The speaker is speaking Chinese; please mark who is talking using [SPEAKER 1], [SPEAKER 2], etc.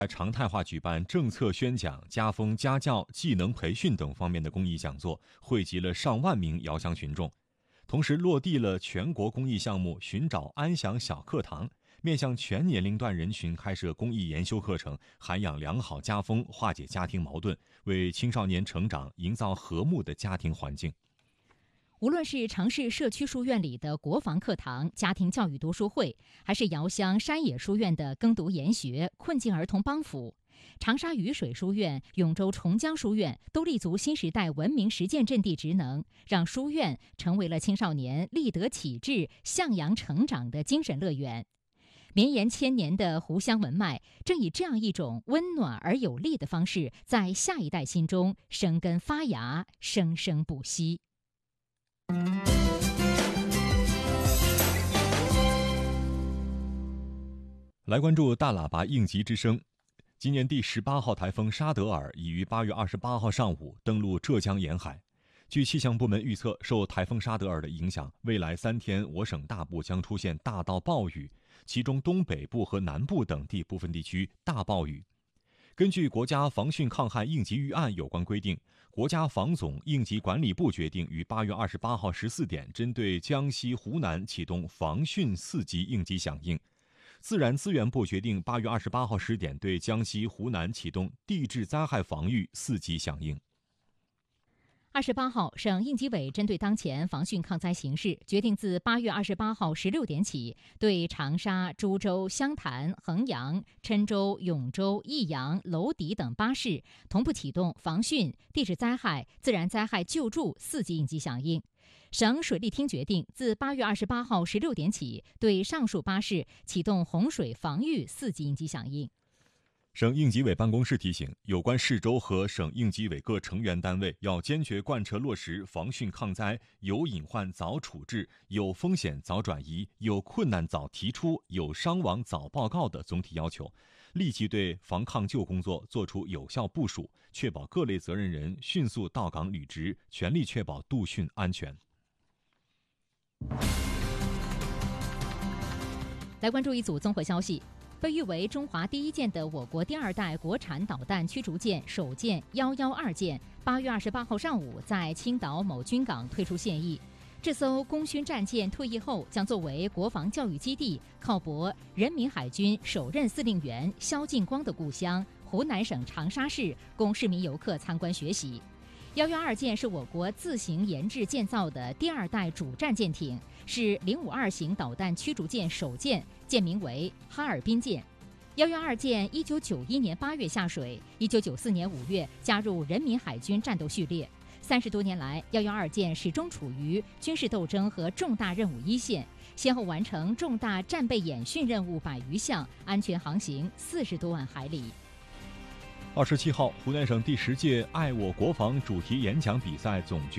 [SPEAKER 1] 常态化举办政策宣讲、家风家教、技能培训等方面的公益讲座，汇集了上万名遥乡群众。同时落地了全国公益项目寻找安享小课堂，面向全年龄段人群开设公益研修课程，涵养良好家风，化解家庭矛盾，为青少年成长营造和睦的家庭环境。
[SPEAKER 2] 无论是城市社区书院里的国防课堂、家庭教育读书会，还是遥乡山野书院的耕读研学、困境儿童帮扶，长沙雨水书院、永州重江书院都立足新时代文明实践阵地职能，让书院成为了青少年立德启智、向阳成长的精神乐园。绵延千年的湖湘文脉，正以这样一种温暖而有力的方式，在下一代心中生根发芽，生生不息。
[SPEAKER 1] 来关注大喇叭应急之声。今年第18号台风沙德尔已于8月28号上午登陆浙江沿海。据气象部门预测，受台风沙德尔的影响，未来3天我省大部将出现大到暴雨，其中东北部和南部等地部分地区大暴雨。根据国家防汛抗旱应急预案有关规定，国家防总应急管理部决定于8月28号14点针对江西、湖南启动防汛4级应急响应。自然资源部决定8月28号10点对江西、湖南启动地质灾害防御4级响应。
[SPEAKER 2] 28号，省应急委针对当前防汛抗灾形势，决定自8月28号16点起，对长沙、株洲、湘潭、衡阳、郴州、永州、益阳、娄底等8市同步启动防汛、地质灾害、自然灾害救助4级应急响应。省水利厅决定自8月28号16点起，对上述8市启动洪水防御4级应急响应。
[SPEAKER 1] 省应急委办公室提醒，有关市州和省应急委各成员单位要坚决贯彻落实防汛抗灾、有隐患早处置、有风险早转移、有困难早提出、有伤亡早报告的总体要求，立即对防抗救工作作出有效部署，确保各类责任人迅速到岗履职，全力确保度汛安全。
[SPEAKER 2] 来关注一组综合消息。被誉为中华第一舰的我国第2代国产导弹驱逐舰首舰112舰8月28号上午在青岛某军港退出现役。这艘功勋战舰退役后将作为国防教育基地，靠泊人民海军首任司令员萧劲光的故乡湖南省长沙市，供市民游客参观学习。112舰是我国自行研制建造的第2代主战舰艇，是052型导弹驱逐舰首舰，舰名为哈尔滨舰。112舰1991年8月下水，1994年5月加入人民海军战斗序列。30多年来，112舰始终处于军事斗争和重大任务一线，先后完成重大战备演训任务100余项，安全航行40多万海里。
[SPEAKER 1] 27号，湖南省第10届爱我国防主题演讲比赛总决